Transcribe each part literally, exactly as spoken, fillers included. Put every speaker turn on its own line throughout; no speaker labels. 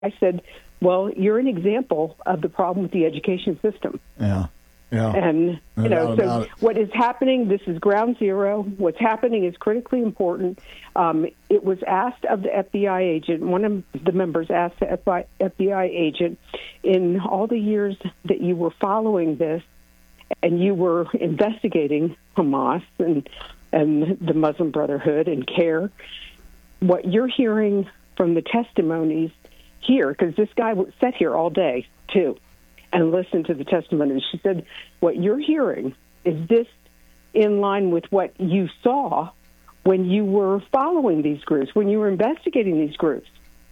I said, well, you're an example of the problem with the education system.
Yeah. Yeah.
And, you know, so what is happening, this is ground zero. What's happening is critically important. Um, it was asked of the F B I agent, one of the members asked the F B I agent, in all the years that you were following this and you were investigating Hamas and, and the Muslim Brotherhood and CARE, what you're hearing from the testimonies here, because this guy sat here all day, too, and listen to the testimony. She said, what you're hearing, is this in line with what you saw when you were following these groups, when you were investigating these groups?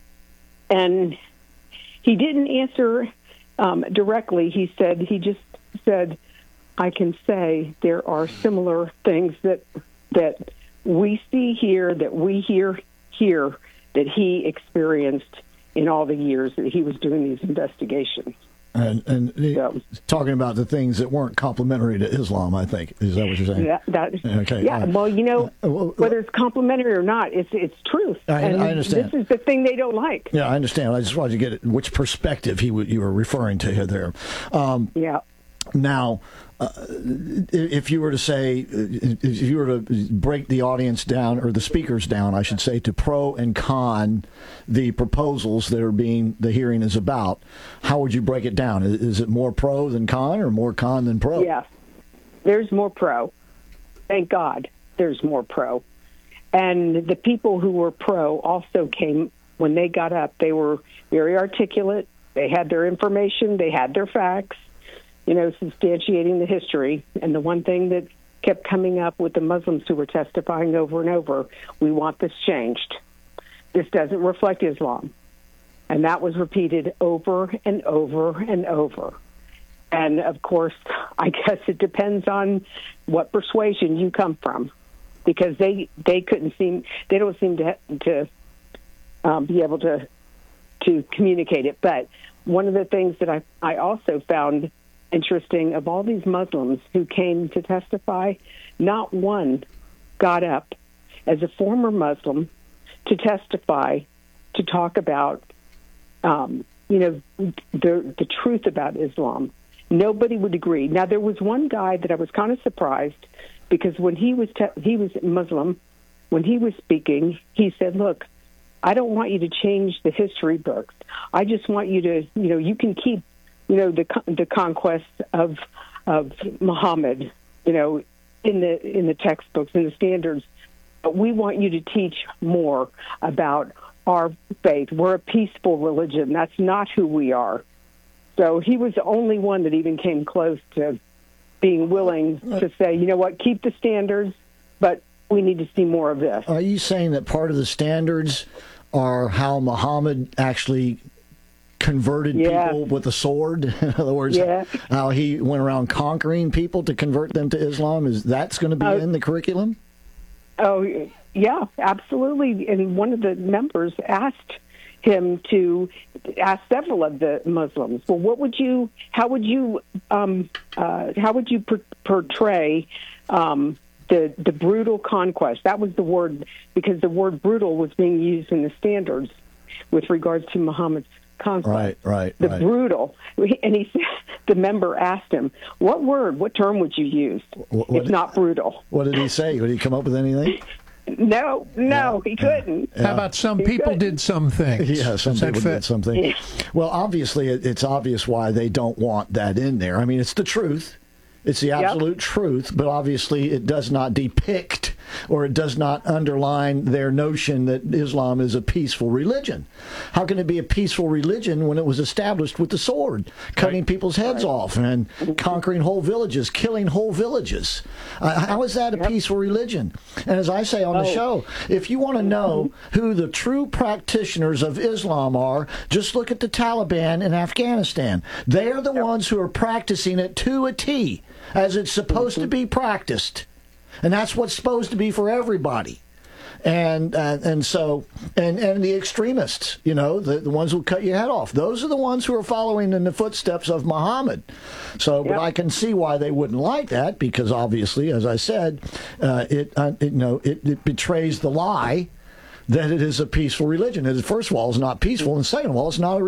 And he didn't answer um, directly. He said, he just said, I can say there are similar things that that we see here, that we hear here, that he experienced in all the years that he was doing these investigations.
And, and
yeah.
talking about the things that weren't complementary to Islam, I think. Is that what you're saying?
That, that,
okay.
Yeah,
uh,
well, you know,
uh, well,
whether it's complementary or not, it's it's truth.
I,
and
I understand.
This is the thing they don't like.
Yeah, I understand. I just wanted to get it, which perspective he w- you were referring to there. Um,
yeah.
Now, uh, if you were to say, if you were to break the audience down, or the speakers down, I should say, to pro and con the proposals that are being, the hearing is about, how would you break it down? Is it more pro than con, or more con than pro?
Yeah, there's more pro. Thank God there's more pro. And the people who were pro also came, when they got up, they were very articulate. They had their information. They had their facts, you know, substantiating the history. And the one thing that kept coming up with the Muslims who were testifying over and over, we want this changed. This doesn't reflect Islam. And that was repeated over and over and over. And, of course, I guess it depends on what persuasion you come from, because they they couldn't seem, they don't seem to to um, be able to to communicate it. But one of the things that I, I also found interesting, of all these Muslims who came to testify, not one got up as a former Muslim to testify, to talk about, um, you know, the the truth about Islam. Nobody would agree. Now, there was one guy that I was kind of surprised, because when he was te- he was Muslim, when he was speaking, he said, "Look, I don't want you to change the history books. I just want you to, you know, you can keep, you know, the the conquest of of Muhammad, you know, in the in the textbooks, in the standards. But we want you to teach more about our faith. We're a peaceful religion. That's not who we are." So he was the only one that even came close to being willing to say, you know what, keep the standards, but we need to see more of this.
Are you saying that part of the standards are how Muhammad actually converted
yeah.
people with a sword? In other words,
yeah.
how he went around conquering people to convert them to Islam? Is that's going to be uh, in the curriculum?
Oh, yeah, absolutely. And one of the members asked him to ask several of the Muslims, well, what would you, how would you, um, uh, how would you per- portray um, the the brutal conquest? That was the word, because the word brutal was being used in the standards with regards to Muhammad's conquest.
Right, right,
the
right.
brutal. And he said, the member asked him, what word, what term would you use?
What, what,
if not brutal?
What did he say? Did he come up with anything?
No, no, yeah. he couldn't.
Yeah. How about some
he
people
couldn't.
did some things?
Yeah, some
Does
people did something.
Yeah.
Well, obviously, it, it's obvious why they don't want that in there. I mean, it's the truth. It's the absolute yep. truth, but obviously it does not depict, or it does not underline their notion that Islam is a peaceful religion. How can it be a peaceful religion when it was established with the sword, cutting right. people's heads right. off and conquering whole villages, killing whole villages? Uh, how is that a yep. peaceful religion? And as I say on
oh.
the show, if you want to know who the true practitioners of Islam are, just look at the Taliban in Afghanistan. They are the yep. ones who are practicing it to a T, as it's supposed mm-hmm. to be practiced. And that's what's supposed to be for everybody. And uh, and so, and, and the extremists, you know, the, the ones who cut your head off, those are the ones who are following in the footsteps of Muhammad. So, yep. but I can see why they wouldn't like that, because obviously, as I said, uh, it, uh, it, you know, it, it betrays the lie that it is a peaceful religion. It is, first of all, it's not peaceful, and second of all, it's not a